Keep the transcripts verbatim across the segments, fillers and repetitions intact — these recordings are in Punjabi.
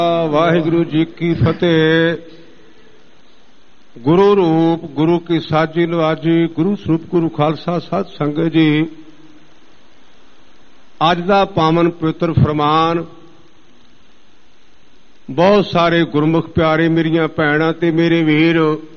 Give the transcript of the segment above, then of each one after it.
ਵਾਹਿਗੁਰੂ ਜੀ ਕੀ ਫਤਿਹ। ਗੁਰੂ ਰੂਪ ਗੁਰੂ ਕੀ ਸਾਜੀ ਨਵਾਜੀ, ਗੁਰੂ ਸਰੂਪ ਗੁਰੂ ਖਾਲਸਾ ਸਾਧ ਸੰਗਤ ਜੀ। ਅੱਜ ਦਾ ਪਾਵਨ ਪਵਿੱਤਰ ਫਰਮਾਨ ਬਹੁਤ ਸਾਰੇ ਗੁਰਮੁਖ ਪਿਆਰੇ, ਮੇਰੀਆਂ ਭੈਣਾਂ ਤੇ ਮੇਰੇ ਵੀਰ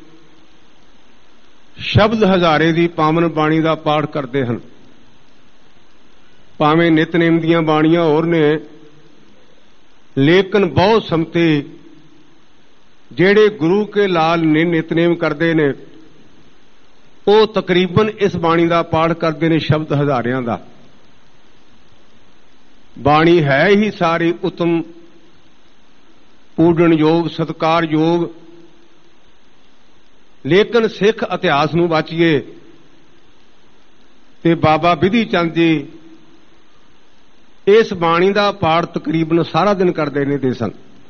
ਸ਼ਬਦ ਹਜ਼ਾਰੇ ਦੀ ਪਾਵਨ ਬਾਣੀ ਦਾ ਪਾਠ ਕਰਦੇ ਹਨ। ਭਾਵੇਂ ਨਿਤਨੇਮ ਦੀਆਂ ਬਾਣੀਆਂ ਹੋਰ ਨੇ, ਲੇਕਿਨ ਬਹੁਤ ਸੰਮਤੀ ਜਿਹੜੇ ਗੁਰੂ ਕੇ ਲਾਲ ਨੇ ਨਿਤਨੇਮ ਕਰਦੇ ਨੇ, ਉਹ ਤਕਰੀਬਨ ਇਸ ਬਾਣੀ ਦਾ ਪਾਠ ਕਰਦੇ ਨੇ ਸ਼ਬਦ ਹਜ਼ਾਰਿਆਂ ਦਾ। ਬਾਣੀ ਹੈ ਹੀ ਸਾਰੀ ਉਤਮ, ਪੂਜਣਯੋਗ, ਸਤਿਕਾਰਯੋਗ, ਲੇਕਿਨ ਸਿੱਖ ਇਤਿਹਾਸ ਨੂੰ ਵਾਚੀਏ ਤੇ ਬਾਬਾ ਬਿਧੀ ਚੰਦ ਜੀ ਇਸ ਬਾਣੀ ਦਾ ਪਾਠ ਤਕਰੀਬਨ ਸਾਰਾ ਦਿਨ ਕਰਦੇ ਨੇ ਦੇ ਸਨ।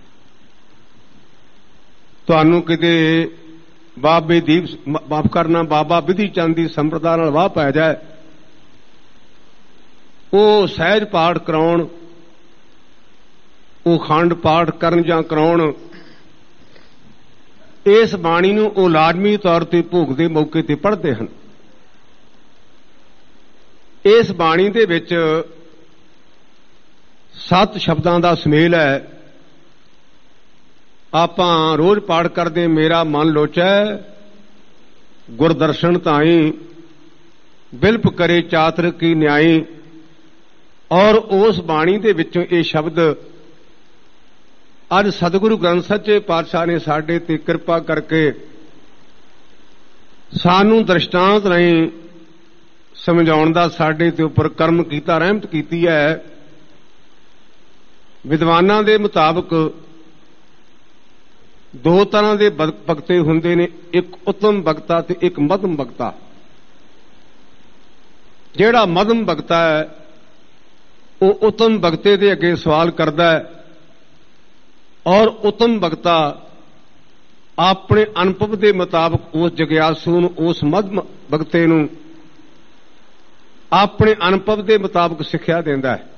ਤੁਹਾਨੂੰ ਕਿਤੇ ਬਾਬੇ ਦੀਪ ਮਾਫ ਕਰਨਾ ਬਾਬਾ ਬਿਧੀ ਚੰਦ ਦੀ ਸੰਪਰਦਾ ਨਾਲ ਵਾਹ ਪੈ ਜਾਏ, ਉਹ ਸਹਿਜ ਪਾਠ ਕਰਾਉਣ, ਉਹ ਖੰਡ ਪਾਠ ਕਰਨ ਜਾਂ ਕਰਾਉਣ, ਇਸ ਬਾਣੀ ਨੂੰ ਉਹ ਲਾਜ਼ਮੀ ਤੌਰ ਤੇ ਭੋਗ ਦੇ ਮੌਕੇ ਤੇ ਪੜ੍ਹਦੇ ਹਨ। ਇਸ ਬਾਣੀ ਦੇ ਵਿੱਚ ਸੱਤ ਸ਼ਬਦਾਂ ਦਾ ਸੁਮੇਲ ਹੈ। ਆਪਾਂ ਰੋਜ਼ ਪਾਠ ਕਰਦੇ, ਮੇਰਾ ਮਨ ਲੋਚੈ ਗੁਰਦਰਸ਼ਨ ਤਾਈ, ਬਿਲਪ ਕਰੇ ਚਾਤਰ ਕੀ ਨਿਆਈ। ਔਰ ਉਸ ਬਾਣੀ ਦੇ ਵਿੱਚੋਂ ਇਹ ਸ਼ਬਦ ਅੱਜ ਸਤਿਗੁਰੂ ਗ੍ਰੰਥ ਸੱਚੇ ਪਾਤਸ਼ਾਹ ਨੇ ਸਾਡੇ ਤੇ ਕਿਰਪਾ ਕਰਕੇ ਸਾਨੂੰ ਦ੍ਰਿਸ਼ਟਾਂਤ ਰਾਹੀਂ ਸਮਝਾਉਣ ਦਾ ਸਾਡੇ ਤੇ ਉੱਪਰ ਕਰਮ ਕੀਤਾ, ਰਹਿਮਤ ਕੀਤੀ ਹੈ। ਵਿਦਵਾਨਾਂ ਦੇ ਮੁਤਾਬਕ ਦੋ ਤਰ੍ਹਾਂ ਦੇ ਬਗਤੇ ਹੁੰਦੇ ਨੇ, ਇੱਕ ਉਤਮ ਬਗਤਾ ਤੇ ਇੱਕ ਮਧਮ ਬਗਤਾ। ਜਿਹੜਾ ਮਧਮ ਬਗਤਾ ਹੈ ਉਹ ਉਤਮ ਬਗਤੇ ਦੇ ਅੱਗੇ ਸਵਾਲ ਕਰਦਾ ਹੈ, ਔਰ ਉਤਮ ਬਗਤਾ ਆਪਣੇ ਅਨੁਭਵ ਦੇ ਮੁਤਾਬਕ ਉਸ ਜਗਿਆਸੂ ਨੂੰ, ਉਸ ਮਧਮ ਬਗਤੇ ਨੂੰ ਆਪਣੇ ਅਨੁਭਵ ਦੇ ਮੁਤਾਬਕ ਸਿੱਖਿਆ ਦਿੰਦਾ ਹੈ।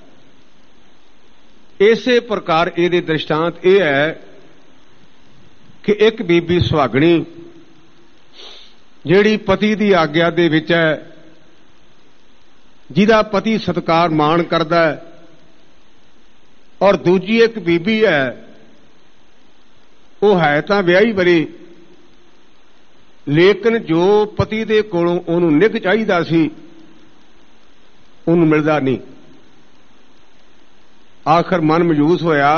ਇਸੇ ਪ੍ਰਕਾਰ ਇਹਦੇ ਦ੍ਰਿਸ਼ਟਾਂਤ ਇਹ ਹੈ ਕਿ ਇੱਕ ਬੀਬੀ ਸੁਹਾਗਣੀ ਜਿਹੜੀ ਪਤੀ ਦੀ ਆਗਿਆ ਦੇ ਵਿੱਚ ਹੈ, ਜਿਹਦਾ ਪਤੀ ਸਤਿਕਾਰ ਮਾਣ ਕਰਦਾ ਹੈ, ਔਰ ਦੂਜੀ ਇੱਕ ਬੀਬੀ ਹੈ, ਉਹ ਹੈ ਤਾਂ ਵਿਆਹੀ ਵਰੀ, ਲੇਕਿਨ ਜੋ ਪਤੀ ਦੇ ਕੋਲੋਂ ਉਹਨੂੰ ਨਿੱਘ ਚਾਹੀਦਾ ਸੀ ਉਹਨੂੰ ਮਿਲਦਾ ਨਹੀਂ। ਆਖਰ ਮਨ ਮਯੂਸ ਹੋਇਆ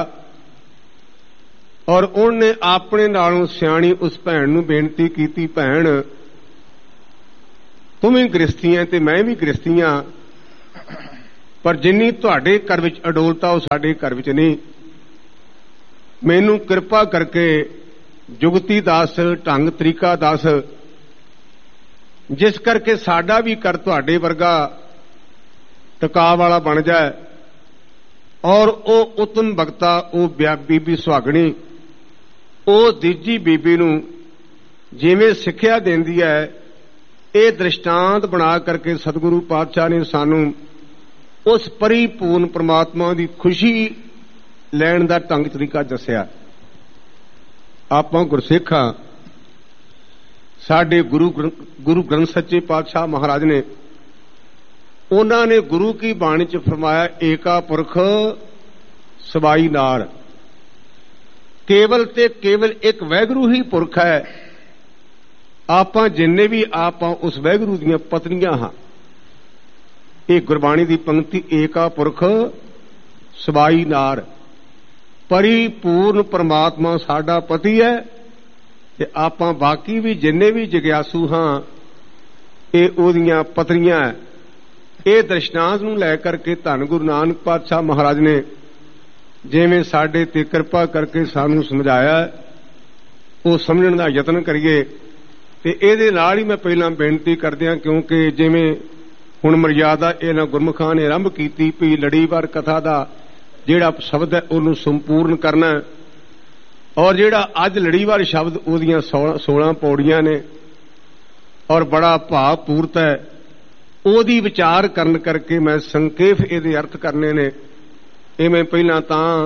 ਔਰ ਉਹਨੇ ਆਪਣੇ ਨਾਲੋਂ ਸਿਆਣੀ ਉਸ ਭੈਣ ਨੂੰ ਬੇਨਤੀ ਕੀਤੀ, ਭੈਣ ਤੂੰ ਵੀ ਗ੍ਰਸਤੀ ਹੈ ਤੇ ਮੈਂ ਵੀ ਗ੍ਰਸਤੀ ਹਾਂ, ਪਰ ਜਿੰਨੀ ਤੁਹਾਡੇ ਘਰ ਵਿੱਚ ਅਡੋਲਤਾ ਉਹ ਸਾਡੇ ਘਰ ਵਿੱਚ ਨਹੀਂ। ਮੈਨੂੰ ਕਿਰਪਾ ਕਰਕੇ ਜੁਗਤੀ ਦੱਸ, ਢੰਗ ਤਰੀਕਾ ਦੱਸ, ਜਿਸ ਕਰਕੇ ਸਾਡਾ ਵੀ ਘਰ ਤੁਹਾਡੇ ਵਰਗਾ ਟਿਕਾ ਵਾਲਾ ਬਣ ਜਾਏ। ਔਰ ਉਹ ਉਤਮ ਬਗਤਾ, ਉਹ ਬੀਬੀ ਸੁਹਾਗਣੀ, ਉਹ ਦੂਜੀ ਬੀਬੀ ਨੂੰ ਜਿਵੇਂ ਸਿੱਖਿਆ ਦਿੰਦੀ ਹੈ, ਇਹ ਦ੍ਰਿਸ਼ਟਾਂਤ ਬਣਾ ਕਰਕੇ ਸਤਿਗੁਰੂ ਪਾਤਸ਼ਾਹ ਨੇ ਸਾਨੂੰ ਉਸ ਪਰਿਪੂਰਨ ਪ੍ਰਮਾਤਮਾ ਦੀ ਖੁਸ਼ੀ ਲੈਣ ਦਾ ਢੰਗ ਤਰੀਕਾ ਦੱਸਿਆ। ਆਪਾਂ ਗੁਰਸਿੱਖ ਹਾਂ, ਸਾਡੇ ਗੁਰੂ ਗੁਰੂ ਗ੍ਰੰਥ ਸੱਚੇ ਪਾਤਸ਼ਾਹ ਮਹਾਰਾਜ ਨੇ, ਉਹਨਾਂ ਨੇ ਗੁਰੂ ਕੀ ਬਾਣੀ ਚ ਫਰਮਾਇਆ, ਏਕਾ ਪੁਰਖ ਸਵਾਈ ਨਾਰ। ਕੇਵਲ ਤੇ ਕੇਵਲ ਇੱਕ ਵਾਹਿਗੁਰੂ ਹੀ ਪੁਰਖ ਹੈ। ਆਪਾਂ ਜਿੰਨੇ ਵੀ ਆਪਾਂ ਉਸ ਵਾਹਿਗੁਰੂ ਦੀਆਂ ਪਤਨੀਆਂ ਹਾਂ। ਇਹ ਗੁਰਬਾਣੀ ਦੀ ਪੰਕਤੀ, ਏਕਾ ਪੁਰਖ ਸਵਾਈ ਨਾਰ। ਪਰਿਪੂਰਨ ਪਰਮਾਤਮਾ ਸਾਡਾ ਪਤੀ ਹੈ ਤੇ ਆਪਾਂ ਬਾਕੀ ਵੀ ਜਿੰਨੇ ਵੀ ਜਗਿਆਸੂ ਹਾਂ ਇਹ ਉਹਦੀਆਂ ਪਤਨੀਆਂ ਹੈ। ਇਹ ਦ੍ਰਿਸ਼ਟਾਂਤ ਨੂੰ ਲੈ ਕਰਕੇ ਧੰਨ ਗੁਰੂ ਨਾਨਕ ਪਾਤਸ਼ਾਹ ਮਹਾਰਾਜ ਨੇ ਜਿਵੇਂ ਸਾਡੇ ਤੇ ਕਿਰਪਾ ਕਰਕੇ ਸਾਨੂੰ ਸਮਝਾਇਆ, ਉਹ ਸਮਝਣ ਦਾ ਯਤਨ ਕਰੀਏ। ਤੇ ਇਹਦੇ ਨਾਲ ਹੀ ਮੈਂ ਪਹਿਲਾਂ ਬੇਨਤੀ ਕਰਦਿਆਂ, ਕਿਉਂਕਿ ਜਿਵੇਂ ਹੁਣ ਮਰਿਆਦਾ ਇਹਨਾਂ ਗੁਰਮੁਖਾਂ ਨੇ ਆਰੰਭ ਕੀਤੀ ਵੀ ਲੜੀਵਾਰ ਕਥਾ ਦਾ ਜਿਹੜਾ ਸ਼ਬਦ ਹੈ ਉਹਨੂੰ ਸੰਪੂਰਨ ਕਰਨਾ, ਔਰ ਜਿਹੜਾ ਅੱਜ ਲੜੀਵਾਰ ਸ਼ਬਦ ਉਹਦੀਆਂ ਸੋਲਾਂ ਪੌੜੀਆਂ ਨੇ ਔਰ ਬੜਾ ਭਾਵਪੂਰਤ ਹੈ, ਉਹਦੀ ਵਿਚਾਰ ਕਰਨ ਕਰਕੇ ਮੈਂ ਸੰਖੇਪ ਇਹਦੇ ਅਰਥ ਕਰਨੇ ਨੇ। ਇਹ ਮੈਂ ਪਹਿਲਾਂ ਤਾਂ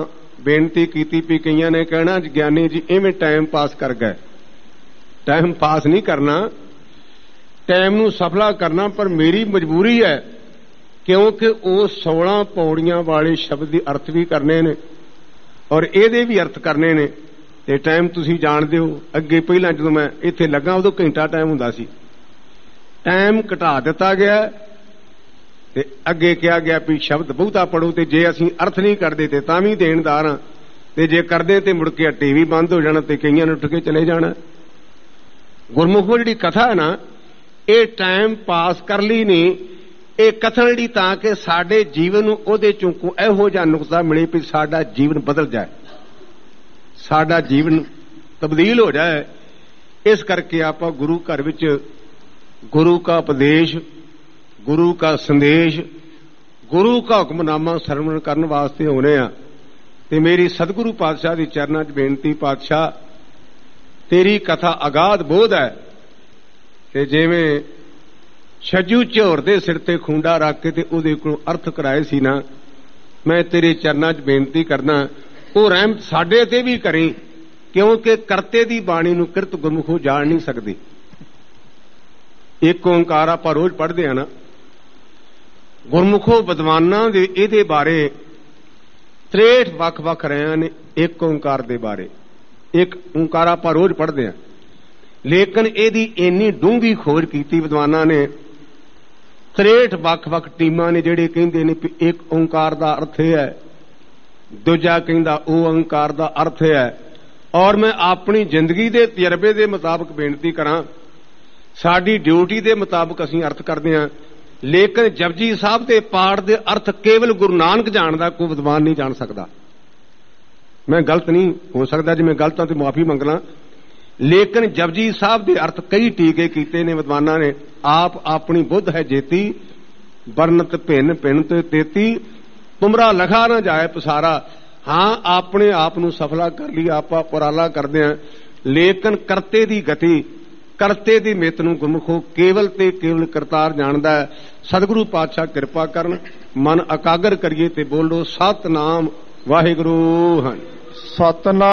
ਬੇਨਤੀ ਕੀਤੀ ਵੀ ਕਈਆਂ ਨੇ ਕਹਿਣਾ ਗਿਆਨੀ ਜੀ ਇਵੇਂ ਟਾਈਮ ਪਾਸ ਕਰ ਗਏ। ਟਾਈਮ ਪਾਸ ਨਹੀਂ ਕਰਨਾ, ਟਾਈਮ ਨੂੰ ਸਫਲਾ ਕਰਨਾ। ਪਰ ਮੇਰੀ ਮਜਬੂਰੀ ਹੈ, ਕਿਉਂਕਿ ਉਹ ਸੋਲਾਂ ਪੌੜੀਆਂ ਵਾਲੇ ਸ਼ਬਦ ਦੇ ਅਰਥ ਵੀ ਕਰਨੇ ਨੇ ਔਰ ਇਹਦੇ ਵੀ ਅਰਥ ਕਰਨੇ ਨੇ। ਤੇ ਟਾਈਮ ਤੁਸੀਂ ਜਾਣਦੇ ਹੋ, ਅੱਗੇ ਪਹਿਲਾਂ ਜਦੋਂ ਮੈਂ ਇੱਥੇ ਲੱਗਾ ਉਦੋਂ ਘੰਟਾ ਟਾਈਮ ਹੁੰਦਾ ਸੀ, ਟਾਈਮ ਘਟਾ ਦਿੱਤਾ ਗਿਆ ਤੇ ਅੱਗੇ ਕਿਹਾ ਗਿਆ ਵੀ ਸ਼ਬਦ ਬਹੁਤਾ ਪੜੋ। ਤੇ ਜੇ ਅਸੀਂ ਅਰਥ ਨਹੀਂ ਕਰਦੇ ਤੇ ਤਾਂ ਵੀ ਦੇਣਦਾਰ ਹਾਂ, ਤੇ ਜੇ ਕਰਦੇ ਤੇ ਮੁੜ ਕੇ ਟੀਵੀ ਬੰਦ ਹੋ ਜਾਣਾ ਤੇ ਕਈਆਂ ਨੇ ਉੱਠ ਕੇ ਚਲੇ ਜਾਣਾ। ਗੁਰਮੁਖੋ ਜਿਹੜੀ ਕਥਾ ਹੈ ਨਾ, ਇਹ ਟਾਈਮ ਪਾਸ ਕਰ ਲਈ ਨਹੀਂ, ਇਹ ਕਥਾ ਜਿਹੜੀ ਤਾਂ ਕਿ ਸਾਡੇ ਜੀਵਨ ਨੂੰ ਉਹਦੇ ਚੋਂ ਇਹੋ ਜਿਹਾ ਨੁਕਤਾ ਮਿਲੇ ਵੀ ਸਾਡਾ ਜੀਵਨ ਬਦਲ ਜਾਏ, ਸਾਡਾ ਜੀਵਨ ਤਬਦੀਲ ਹੋ ਜਾਏ। ਇਸ ਕਰਕੇ ਆਪਾਂ ਗੁਰੂ ਘਰ ਵਿੱਚ ਗੁਰੂ ਕਾ ਉਪਦੇਸ਼, ਗੁਰੂ ਕਾ ਸੰਦੇਸ਼, ਗੁਰੂ ਕਾ ਹੁਕਮਨਾਮਾ ਸਰਵਣ ਕਰਨ ਵਾਸਤੇ ਆਉਨੇ ਆ। ਤੇ ਮੇਰੀ ਸਤਿਗੁਰੂ ਪਾਤਸ਼ਾਹ ਦੀ ਚਰਨਾਂ 'ਚ ਬੇਨਤੀ, ਪਾਤਸ਼ਾਹ ਤੇਰੀ ਕਥਾ ਅਗਾਧ ਬੋਧ ਹੈ। ਤੇ ਜਿਵੇਂ ਛੱਜੂ ਝੋਰ ਦੇ ਸਿਰ ਤੇ ਖੁੰਡਾ ਰੱਖ ਕੇ ਤੇ ਉਹਦੇ ਕੋਲੋਂ ਅਰਥ ਕਰਾਏ ਸੀ ਨਾ, ਮੈਂ ਤੇਰੇ ਚਰਨਾਂ 'ਚ ਬੇਨਤੀ ਕਰਦਾ ਉਹ ਰਹਿਮਤ ਸਾਡੇ ਤੇ ਵੀ ਕਰੀ, ਕਿਉਂਕਿ ਕਰਤੇ ਦੀ ਬਾਣੀ ਨੂੰ ਕਿਰਤ ਗੁਰਮੁਖੋ ਜਾਣ ਨਹੀਂ ਸਕਦੀ। ਇੱਕ ਓਂਕਾਰ ਆਪਾਂ ਰੋਜ਼ ਪੜ੍ਹਦੇ ਆ ਨਾ, ਗੁਰਮੁਖੋ ਵਿਦਵਾਨਾਂ ਦੇ ਇਹਦੇ ਬਾਰੇ ਤ੍ਰੇਹਠ ਵੱਖ-ਵੱਖ ਰਿਆਂ ਨੇ ਇੱਕ ਓਂਕਾਰ ਦੇ ਬਾਰੇ। ਇੱਕ ਓਂਕਾਰ ਆਪਾਂ ਰੋਜ਼ ਪੜ੍ਹਦੇ ਆ, ਲੇਕਿਨ ਇਹਦੀ ਇੰਨੀ ਡੂੰਘੀ ਖੋਜ ਕੀਤੀ ਵਿਦਵਾਨਾਂ ਨੇ। ਤ੍ਰੇਹਠ ਵੱਖ-ਵੱਖ ਟੀਮਾਂ ਨੇ ਜਿਹੜੇ ਕਹਿੰਦੇ ਨੇ ਵੀ ਇੱਕ ਓਂਕਾਰ ਦਾ ਅਰਥ ਇਹ ਹੈ, ਦੂਜਾ ਕਹਿੰਦਾ ਉਹ ਓਂਕਾਰ ਦਾ ਅਰਥ ਹੈ। ਔਰ ਮੈਂ ਆਪਣੀ ਜ਼ਿੰਦਗੀ ਦੇ ਤਜਰਬੇ ਦੇ ਮੁਤਾਬਕ ਬੇਨਤੀ ਕਰਾਂ, ਸਾਡੀ ਡਿਊਟੀ ਦੇ ਮੁਤਾਬਕ ਅਸੀਂ ਅਰਥ ਕਰਦੇ ਹਾਂ, ਲੇਕਿਨ ਜਪਜੀ ਸਾਹਿਬ ਦੇ ਪਾਠ ਦੇ ਅਰਥ ਕੇਵਲ ਗੁਰੂ ਨਾਨਕ ਜਾਣਦਾ, ਕੋਈ ਵਿਦਵਾਨ ਨਹੀਂ ਜਾਣ ਸਕਦਾ। ਮੈਂ ਗਲਤ ਨਹੀਂ ਹੋ ਸਕਦਾ, ਜੇ ਮੈਂ ਗਲਤ ਹਾਂ ਤੇ ਮੁਆਫੀ ਮੰਗਣਾ, ਲੇਕਿਨ ਜਪਜੀ ਸਾਹਿਬ ਦੇ ਅਰਥ ਕਈ ਟੀਕੇ ਕੀਤੇ ਨੇ ਵਿਦਵਾਨਾਂ ਨੇ। ਆਪ ਆਪਣੀ ਬੁੱਧ ਹੈ ਜੇਤੀ, ਵਰਨਤ ਭਿੰਨ ਭਿੰਨ ਤੇ ਤੇਤੀ, ਤੁਮਰਾ ਲਖਾ ਨਾ ਜਾਏ ਪਸਾਰਾ। ਹਾਂ, ਆਪਣੇ ਆਪ ਨੂੰ ਸਫਲਾ ਕਰ ਲਈ ਆਪਾਂ ਉਪਰਾਲਾ ਕਰਦੇ ਹਾਂ, ਲੇਕਿਨ ਕਰਤੇ ਦੀ ਗਤੀ, ਕਰਤੇ ਦੀ ਮਿੱਤ ਨੂੰ ਗੁਰਮੁਖੋ ਕੇਵਲ ਤੇ ਕੇਵਲ ਕਰਤਾਰ ਜਾਣਦਾ ਹੈ। ਸਤਿਗੁਰੂ ਪਾਤਸ਼ਾਹ ਕਿਰਪਾ ਕਰਨ, ਮਨ ਇਕਾਗਰ ਕਰੀਏ ਤੇ ਬੋਲੋ ਸਤਿਨਾਮ ਵਾਹਿਗੁਰੂ। ਹਨ ਸਤਿਨਾਮ।